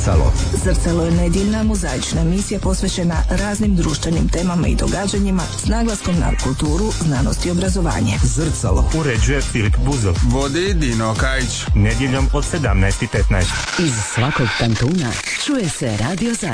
Zrcalo. Zrcalo je nedjeljna mozaična emisija posvećena raznim društvenim temama i događanjima s naglaskom na kulturu, znanost i obrazovanje. Zrcalo. Uređuje Filip Buzov. Vodi Dino Kajić. Nedjeljom od 17:15. Iz svakog kantuna čuje se Radio Zadar.